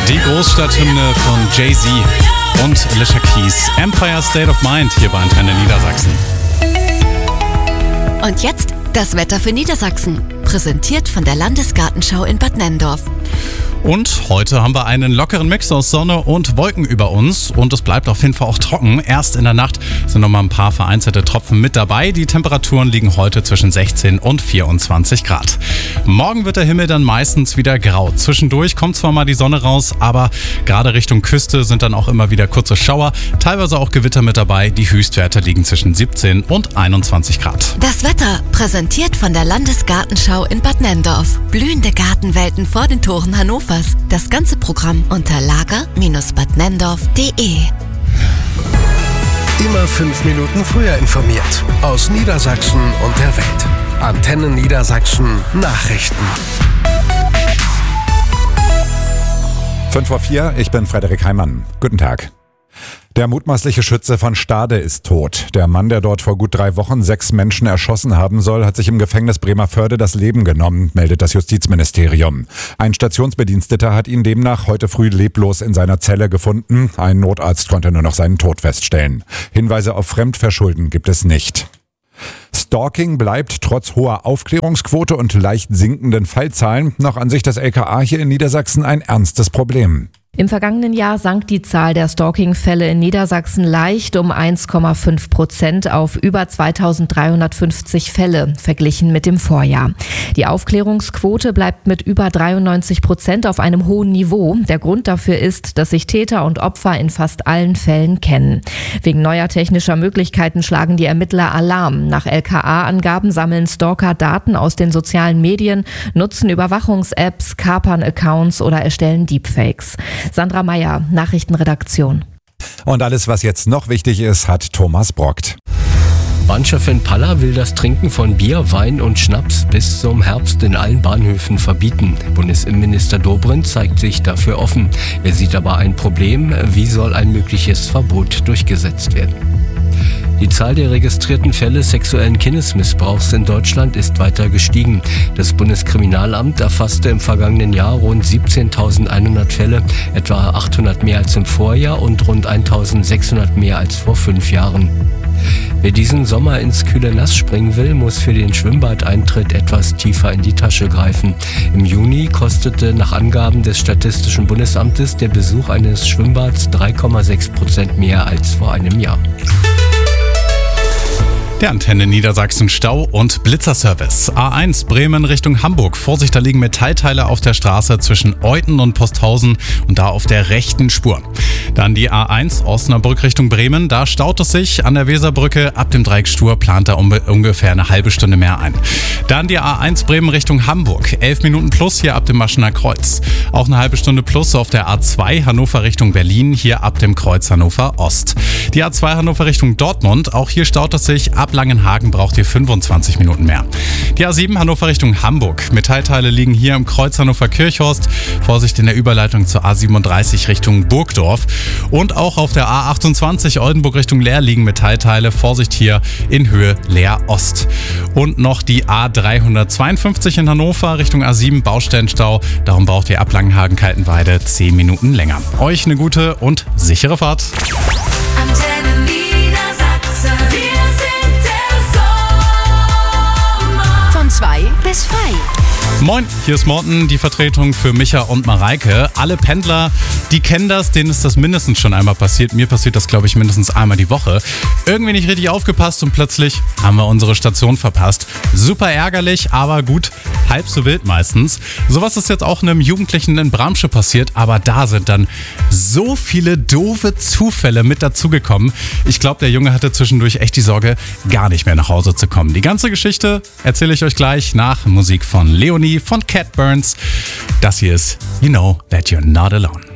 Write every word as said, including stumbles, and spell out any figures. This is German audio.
Die Großstadthymne von Jay-Z und Alicia Keys. Empire State of Mind hier bei Antenne Niedersachsen. Und jetzt das Wetter für Niedersachsen. Präsentiert von der Landesgartenschau in Bad Nenndorf. Und heute haben wir einen lockeren Mix aus Sonne und Wolken über uns und es bleibt auf jeden Fall auch trocken. Erst in der Nacht sind noch mal ein paar vereinzelte Tropfen mit dabei. Die Temperaturen liegen heute zwischen sechzehn und vierundzwanzig Grad. Morgen wird der Himmel dann meistens wieder grau. Zwischendurch kommt zwar mal die Sonne raus, aber gerade Richtung Küste sind dann auch immer wieder kurze Schauer, teilweise auch Gewitter mit dabei. Die Höchstwerte liegen zwischen siebzehn und einundzwanzig Grad. Das Wetter präsentiert von der Landesgartenschau in Bad Nenndorf. Blühende Gartenwelten vor den Toren Hannovers. Das ganze Programm unter lager Bindestrich bad nenndorf punkt de. Immer fünf Minuten früher informiert. Aus Niedersachsen und der Welt. Antenne Niedersachsen Nachrichten. fünf vor vier, ich bin Frederik Heimann. Guten Tag. Der mutmaßliche Schütze von Stade ist tot. Der Mann, der dort vor gut drei Wochen sechs Menschen erschossen haben soll, hat sich im Gefängnis Bremervörde das Leben genommen, meldet das Justizministerium. Ein Stationsbediensteter hat ihn demnach heute früh leblos in seiner Zelle gefunden. Ein Notarzt konnte nur noch seinen Tod feststellen. Hinweise auf Fremdverschulden gibt es nicht. Stalking bleibt trotz hoher Aufklärungsquote und leicht sinkenden Fallzahlen nach Ansicht des L K A hier in Niedersachsen ein ernstes Problem. Im vergangenen Jahr sank die Zahl der Stalking-Fälle in Niedersachsen leicht um eins Komma fünf Prozent auf über zweitausenddreihundertfünfzig Fälle, verglichen mit dem Vorjahr. Die Aufklärungsquote bleibt mit über dreiundneunzig Prozent auf einem hohen Niveau. Der Grund dafür ist, dass sich Täter und Opfer in fast allen Fällen kennen. Wegen neuer technischer Möglichkeiten schlagen die Ermittler Alarm. Nach L K A-Angaben sammeln Stalker Daten aus den sozialen Medien, nutzen Überwachungs-Apps, kapern Accounts oder erstellen Deepfakes. Sandra Meyer, Nachrichtenredaktion. Und alles, was jetzt noch wichtig ist, hat Thomas Brockt. Bahnchefin Palla will das Trinken von Bier, Wein und Schnaps bis zum Herbst in allen Bahnhöfen verbieten. Bundesinnenminister Dobrindt zeigt sich dafür offen. Er sieht aber ein Problem. Wie soll ein mögliches Verbot durchgesetzt werden? Die Zahl der registrierten Fälle sexuellen Kindesmissbrauchs in Deutschland ist weiter gestiegen. Das Bundeskriminalamt erfasste im vergangenen Jahr rund siebzehntausendeinhundert Fälle, etwa achthundert mehr als im Vorjahr und rund eintausendsechshundert mehr als vor fünf Jahren. Wer diesen Sommer ins kühle Nass springen will, muss für den Schwimmbadeintritt etwas tiefer in die Tasche greifen. Im Juni kostete nach Angaben des Statistischen Bundesamtes der Besuch eines Schwimmbads drei Komma sechs Prozent mehr als vor einem Jahr. Der Antenne Niedersachsen Stau- und Blitzerservice. A eins Bremen Richtung Hamburg. Vorsicht, da liegen Metallteile auf der Straße zwischen Euthen und Posthausen und da auf der rechten Spur. Dann die A eins Osnabrück Richtung Bremen. Da staut es sich an der Weserbrücke. Ab dem Dreieck Stur plant er um, ungefähr eine halbe Stunde mehr ein. Dann die A eins Bremen Richtung Hamburg. elf Minuten plus hier ab dem Maschener Kreuz. Auch eine halbe Stunde plus auf der A zwei Hannover Richtung Berlin. Hier ab dem Kreuz Hannover Ost. Die A zwei Hannover Richtung Dortmund. Auch hier staut es sich ab Langenhagen, braucht ihr fünfundzwanzig Minuten mehr. Die A sieben Hannover Richtung Hamburg. Metallteile liegen hier im Kreuz Hannover Kirchhorst. Vorsicht in der Überleitung zur A siebenunddreißig Richtung Burgdorf. Und auch auf der A achtundzwanzig Oldenburg Richtung Leer liegen Metallteile. Vorsicht hier in Höhe Leer Ost. Und noch die A dreihundertzweiundfünfzig in Hannover Richtung A sieben Baustellenstau. Darum braucht ihr ab Langenhagen-Kaltenweide zehn Minuten länger. Euch eine gute und sichere Fahrt. Antenne Niedersachsen. Wir sind der Sommer. Von zwei bis frei. Moin, hier ist Morten, die Vertretung für Micha und Mareike. Alle Pendler, die kennen das, denen ist das mindestens schon einmal passiert. Mir passiert das, glaube ich, mindestens einmal die Woche. Irgendwie nicht richtig aufgepasst und plötzlich haben wir unsere Station verpasst. Super ärgerlich, aber gut, halb so wild meistens. Sowas ist jetzt auch einem Jugendlichen in Bramsche passiert, aber da sind dann so viele doofe Zufälle mit dazugekommen. Ich glaube, der Junge hatte zwischendurch echt die Sorge, gar nicht mehr nach Hause zu kommen. Die ganze Geschichte erzähle ich euch gleich nach Musik von Leonie von Cat Burns. Das hier ist You Know That You're Not Alone.